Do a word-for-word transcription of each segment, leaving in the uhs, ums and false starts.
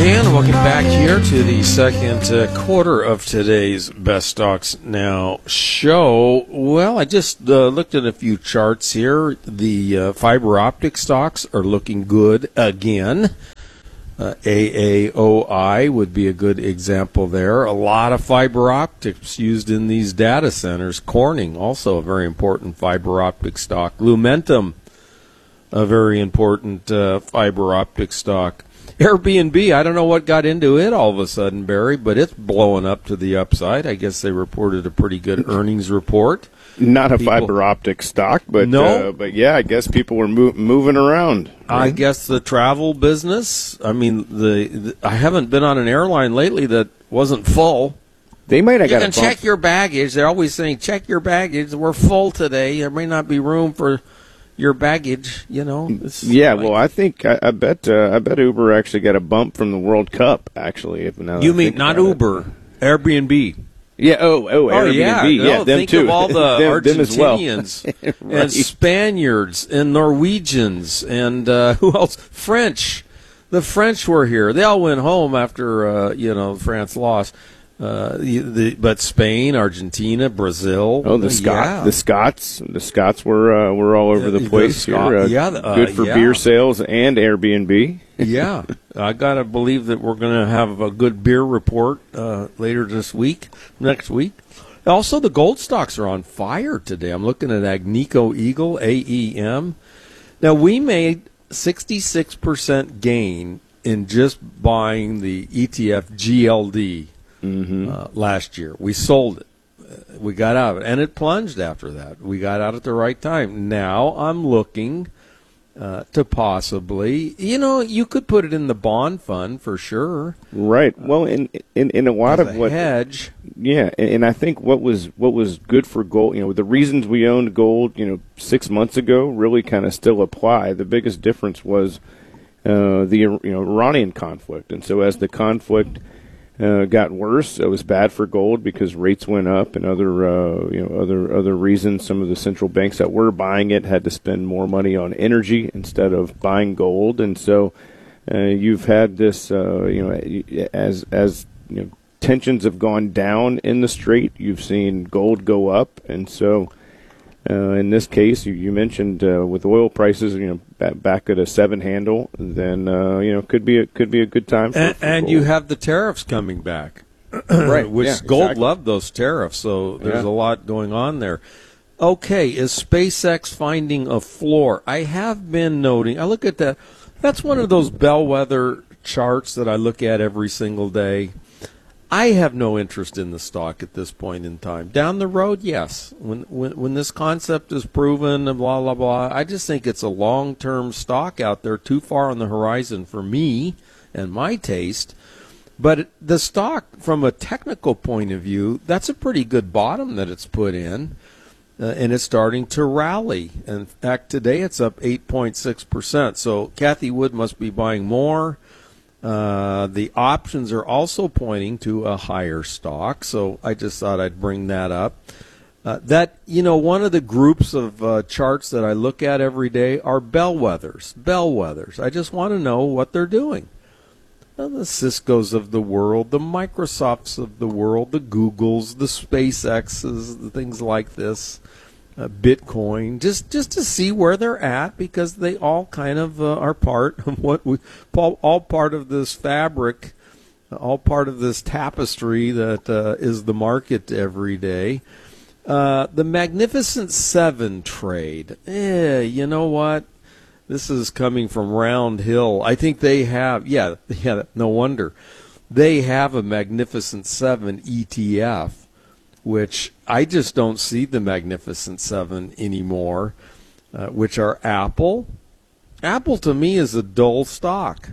And welcome back here to the second uh, quarter of today's Best Stocks Now show. Well, I just uh, looked at a few charts here. The uh, fiber optic stocks are looking good again. Uh, A A O I would be a good example there. A lot of fiber optics used in these data centers. Corning, also a very important fiber optic stock. Lumentum, a very important uh, fiber optic stock. Airbnb, I don't know what got into it all of a sudden, Barry, but it's blowing up to the upside. I guess they reported a pretty good earnings report. Not a People, fiber optic stock, but no. uh, but yeah, I guess people were move, moving around. Right? I guess the travel business. I mean, the, the I haven't been on an airline lately that wasn't full. They might have you got can a bump. check your baggage. They're always saying, check your baggage. We're full today. There may not be room for your baggage, you know. Yeah, like, well, I think I, I bet uh, I bet Uber actually got a bump from the World Cup. Actually, if now you I mean think not about Uber, it. Airbnb. Yeah. Oh, oh, Oh Airbnb. yeah, yeah, no, them think too. of all the them, them as well. Argentinians Right. and Spaniards and Norwegians and uh, who else? French. The French were here. They all went home after uh, you know France lost. Uh, the, the, but Spain, Argentina, Brazil. Oh, the uh, Scot, yeah. the Scots, the Scots were uh, were all over The- the the place Scot- here. Uh, yeah, uh, good for yeah. beer sales and Airbnb. Yeah, I gotta believe that we're going to have a good beer report uh, later this week, next week. Also, the gold stocks are on fire today. I'm looking at Agnico Eagle, A E M. Now, we made sixty-six percent gain in just buying the E T F G L D Mm-hmm. uh, last year. We sold it. Uh, we got out of it, and it plunged after that. We got out at the right time. Now I'm looking uh, to possibly, you know, you could put it in the bond fund for sure. Right. Well, in in, in a lot As of a what hedge. Yeah, and, and I think what was what was good for gold, you know, the reasons we owned gold, you know, six months ago really kind of still apply. The biggest difference was uh, the you know Iranian conflict, and so as the conflict uh, got worse, it was bad for gold because rates went up and other uh, you know other other reasons. Some of the central banks that were buying it had to spend more money on energy instead of buying gold, and so uh, you've had this uh, you know as as you know. tensions have gone down in the Strait. You've seen gold go up, and so uh, in this case, you, you mentioned uh, with oil prices, you know, back, back at a seven handle, then uh, you know could be a, could be a good time. For, And, for and gold. you have the tariffs coming back, right? which yeah, gold exactly. loved those tariffs. So there's Yeah. a lot going on there. Okay, is SpaceX finding a floor? I have been noting. I look at that. That's one of those bellwether charts that I look at every single day. I have no interest in the stock at this point in time. Down the road, yes. When when when this concept is proven and blah blah blah, I just think it's a long-term stock out there, too far on the horizon for me and my taste. But the stock, from a technical point of view, that's a pretty good bottom that it's put in, uh, and it's starting to rally. In fact, today it's up eight point six percent. So Kathy Wood must be buying more. Uh, the options are also pointing to a higher stock, so I just thought I'd bring that up. Uh, that, you know, one of the groups of uh, charts that I look at every day are bellwethers. Bellwethers. I just want to know what they're doing. Well, the Ciscos of the world, the Microsofts of the world, the Googles, the SpaceXs, the things like this. Uh, Bitcoin, just just to see where they're at, because they all kind of uh, are part of what we all, all part of this fabric, all part of this tapestry that uh, is the market every day. Uh, the Magnificent Seven trade, eh, you know what? This is coming from Round Hill. I think they have, yeah, yeah, no wonder. They have a Magnificent Seven E T F, which I just don't see the Magnificent Seven anymore, uh, which are Apple. Apple, to me, is a dull stock.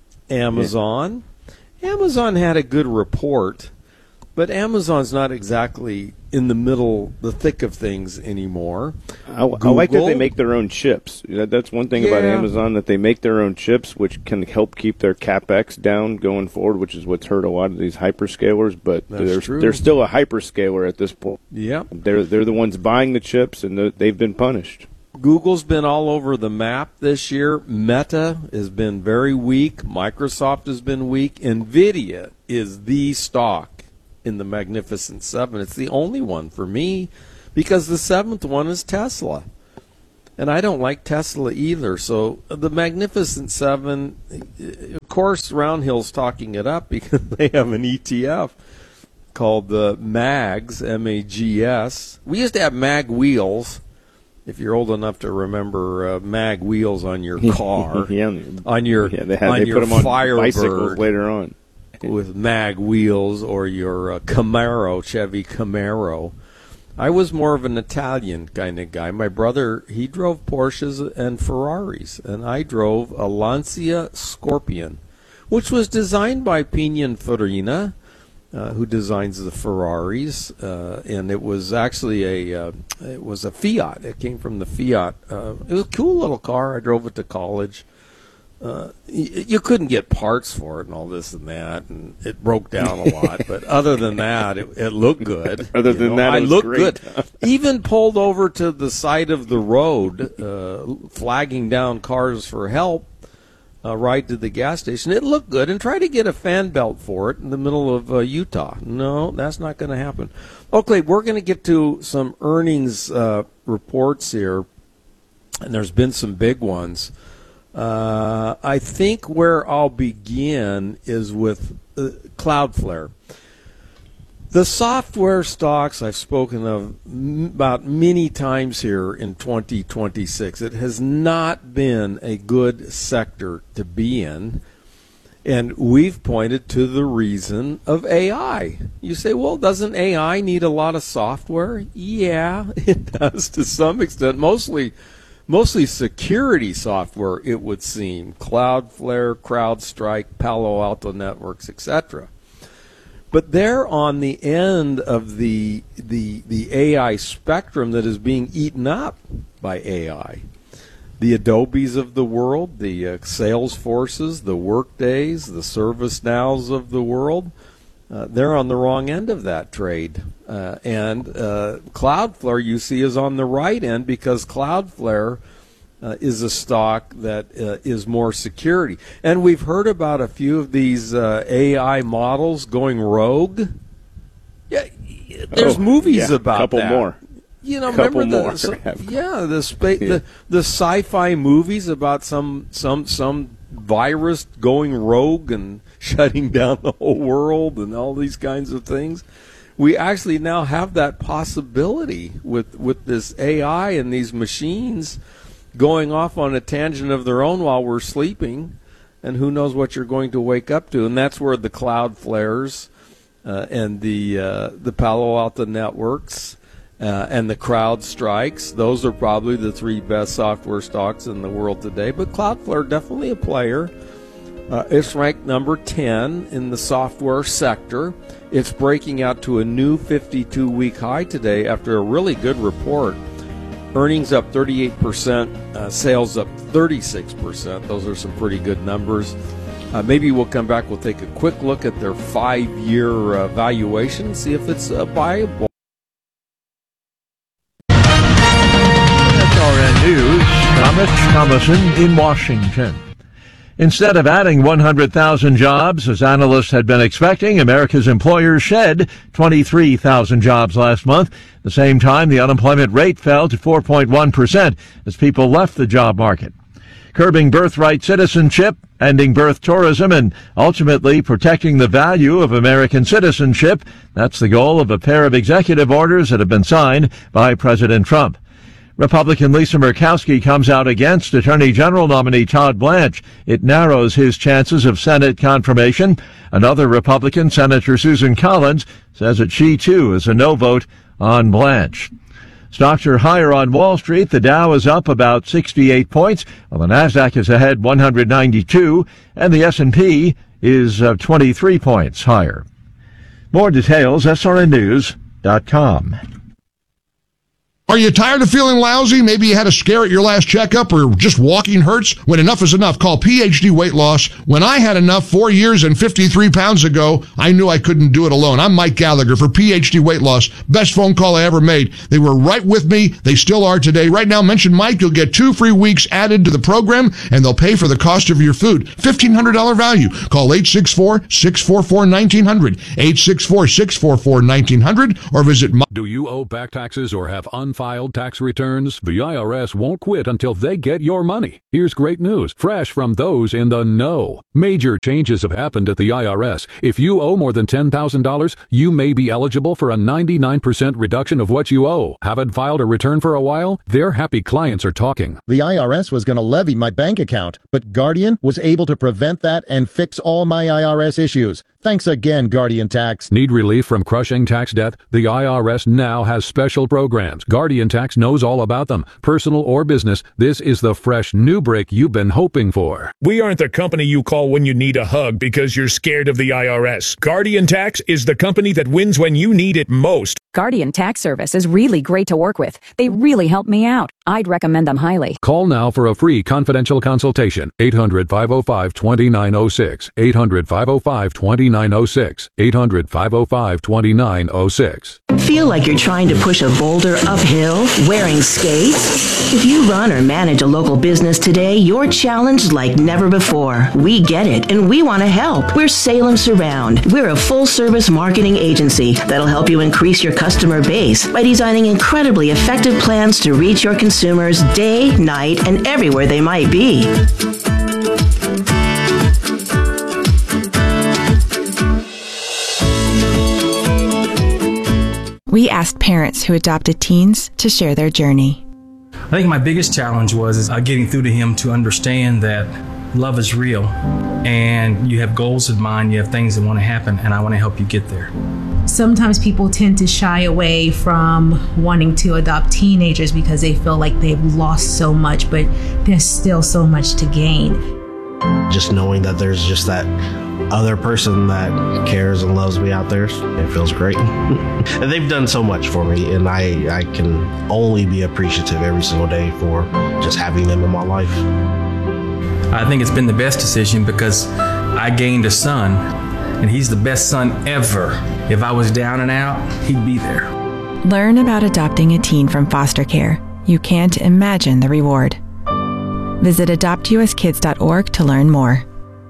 Amazon. Amazon had a good report, but Amazon's not exactly in the middle, the thick of things anymore. I, I like that they make their own chips. That, that's one thing about Yeah. Amazon, that they make their own chips, which can help keep their CapEx down going forward, which is what's hurt a lot of these hyperscalers. But That's they're, true. they're still a hyperscaler at this point. Yep. They're they're the ones buying the chips, and they're- they've been punished. Google's been all over the map this year. Meta has been very weak. Microsoft has been weak. NVIDIA is the stock in the Magnificent Seven. It's the only one for me because the seventh one is Tesla. And I don't like Tesla either. So the Magnificent Seven, of course, Roundhill's talking it up because they have an E T F called the MAGS, M A G S. We used to have MAG wheels, if you're old enough to remember uh, MAG wheels on your car, yeah, on your yeah, they, had, on they your put them on Firebird bicycles later on with MAG wheels, or your uh, Camaro, Chevy Camaro. I was more of an Italian kind of guy. My brother, he drove Porsches and Ferraris, and I drove a Lancia Scorpion, which was designed by Pininfarina, uh, who designs the Ferraris, uh, and it was actually a uh, it was a Fiat. It came from the Fiat. Uh, it was a cool little car. I drove it to college. Uh, y- you couldn't get parts for it and all this and that, and it broke down a lot. But other than that, it, it looked good. Other you than know? that, I it was looked great. good. Even pulled over to the side of the road, uh, flagging down cars for help. Uh, ride to the gas station. It looked good, and try to get a fan belt for it in the middle of uh, Utah. No, that's not going to happen. Okay, we're going to get to some earnings uh, reports here, and there's been some big ones. Uh, I think where I'll begin is with uh, Cloudflare. The software stocks I've spoken of m- about many times here in twenty twenty-six. It has not been a good sector to be in, and we've pointed to the reason of A I. You say, well, doesn't A I need a lot of software? Yeah, it does to some extent, mostly Mostly security software, it would seem. Cloudflare, CrowdStrike, Palo Alto Networks, et cetera. But they're on the end of the, the, the A I spectrum that is being eaten up by A I. The Adobes of the world, the uh, Salesforces, the Workdays, the ServiceNows of the world, uh, they're on the wrong end of that trade. Uh, and uh, Cloudflare, you see, is on the right end because Cloudflare uh, is a stock that uh, is more security. And we've heard about a few of these uh, A I models going rogue. Yeah, there's oh, movies yeah, about couple that. More. You know, couple remember more. the so, yeah the, spa- yeah. the the sci-fi movies about some some some virus going rogue and shutting down the whole world and all these kinds of things. We actually now have that possibility with, with this A I and these machines going off on a tangent of their own while we're sleeping, and who knows what you're going to wake up to. And that's where the Cloudflares uh, and the uh, the Palo Alto Networks uh, and the CrowdStrikes, those are probably the three best software stocks in the world today. But Cloudflare, definitely a player. Uh, it's ranked number ten in the software sector. It's breaking out to a new fifty-two week high today after a really good report. Earnings up thirty-eight percent, uh, sales up thirty-six percent. Those are some pretty good numbers. Uh, maybe we'll come back, we'll take a quick look at their five-year uh, valuation, see if it's uh, buyable. S R N News, Thomas Thomason in Washington. Instead of adding one hundred thousand jobs, as analysts had been expecting, America's employers shed twenty-three thousand jobs last month. At the same time, the unemployment rate fell to four point one percent as people left the job market. Curbing birthright citizenship, ending birth tourism, and ultimately protecting the value of American citizenship, that's the goal of a pair of executive orders that have been signed by President Trump. Republican Lisa Murkowski comes out against Attorney General nominee Todd Blanche. It narrows his chances of Senate confirmation. Another Republican, Senator Susan Collins, says that she, too, is a no vote on Blanche. Stocks are higher on Wall Street. The Dow is up about sixty-eight points, while the Nasdaq is ahead one hundred ninety-two, and the S and P is uh, twenty-three points higher. More details, S R N news dot com. Are you tired of feeling lousy? Maybe you had a scare at your last checkup or just walking hurts? When enough is enough, call P H D Weight Loss. When I had enough four years and fifty-three pounds ago, I knew I couldn't do it alone. I'm Mike Gallagher for P H D Weight Loss. Best phone call I ever made. They were right with me. They still are today. Right now, mention Mike. You'll get two free weeks added to the program, and they'll pay for the cost of your food. fifteen hundred dollars value. Call eight six four, six four four, one nine zero zero, eight six four, six four four, one nine zero zero, or visit my- Do you owe back taxes or have unfiled tax returns? The I R S won't quit until they get your money. Here's great news, fresh from those in the know. Major changes have happened at the I R S. If you owe more than ten thousand dollars, you may be eligible for a ninety-nine percent reduction of what you owe. Haven't filed a return for a while? Their happy clients are talking. The I R S was going to levy my bank account, but Guardian was able to prevent that and fix all my I R S issues. Thanks again, Guardian Tax. Need relief from crushing tax debt? The I R S now has special programs. Guardian Tax knows all about them. Personal or business, this is the fresh new break you've been hoping for. We aren't the company you call when you need a hug because you're scared of the I R S. Guardian Tax is the company that wins when you need it most. Guardian Tax Service is really great to work with. They really help me out. I'd recommend them highly. Call now for a free confidential consultation. eight hundred, five oh five, two nine oh six. eight hundred, five oh five, two nine oh six. eight hundred, five oh five, two nine oh six. Feel like you're trying to push a boulder uphill wearing skates? If you run or manage a local business today, you're challenged like never before. We get it, and we want to help. We're Salem Surround. We're a full-service marketing agency that'll help you increase your customer base by designing incredibly effective plans to reach your consumers day, night, and everywhere they might be. We asked parents who adopted teens to share their journey. I think my biggest challenge was is, uh, getting through to him to understand that love is real and you have goals in mind, you have things that want to happen, and I want to help you get there. Sometimes people tend to shy away from wanting to adopt teenagers because they feel like they've lost so much, but there's still so much to gain. Just knowing that there's just that other person that cares and loves me out there, it feels great. And they've done so much for me, and I, I can only be appreciative every single day for just having them in my life. I think it's been the best decision because I gained a son, and he's the best son ever. If I was down and out, he'd be there. Learn about adopting a teen from foster care. You can't imagine the reward. Visit adopt u s kids dot org to learn more.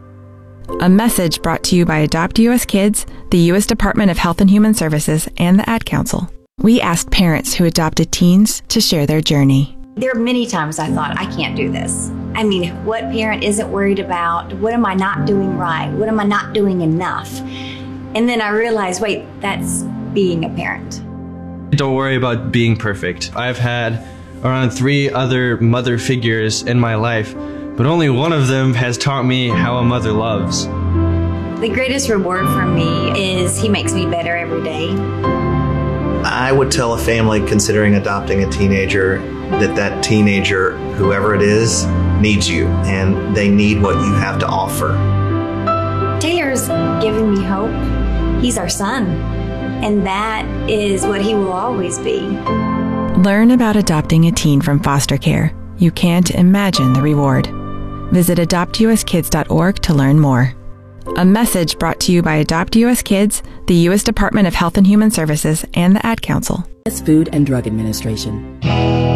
A message brought to you by Adopt U S Kids, the U S Department of Health and Human Services, and the Ad Council. We asked parents who adopted teens to share their journey. There are many times I thought, I can't do this. I mean, what parent isn't worried about, what am I not doing right? What am I not doing enough? And then I realized, wait, that's being a parent. Don't worry about being perfect. I've had around three other mother figures in my life, but only one of them has taught me how a mother loves. The greatest reward for me is he makes me better every day. I would tell a family considering adopting a teenager that that teenager, whoever it is, needs you, and they need what you have to offer. Taylor's given me hope. He's our son, and that is what he will always be. Learn about adopting a teen from foster care. You can't imagine the reward. Visit adopt u s kids dot org to learn more. A message brought to you by Adopt U S Kids, the U S Department of Health and Human Services, and the Ad Council. U S Food and Drug Administration.